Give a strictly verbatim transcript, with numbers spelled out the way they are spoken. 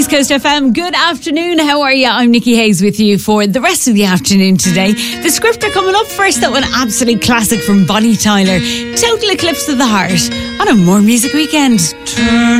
East Coast F M. Good afternoon. How are you? I'm Nikki Hayes with you for the rest of the afternoon today. The Scripter coming up first, that one absolute classic from Bonnie Tyler, Total Eclipse of the Heart, on a More Music Weekend. Turn